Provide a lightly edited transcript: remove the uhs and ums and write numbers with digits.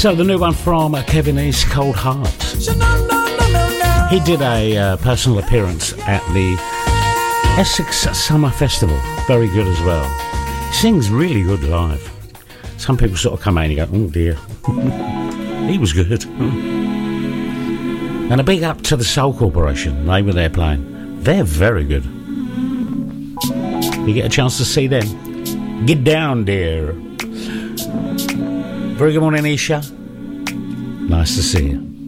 So the new one from Kevin is Cold Heart. He did a personal appearance at the Essex Summer Festival. Very good as well. Sings really good live. Some people sort of come out and go, oh dear. He was good. And a big up to the Soul Corporation. They were there playing. They're very good. You get a chance to see them. Get down there. Very good morning, Isha. Nice to see you.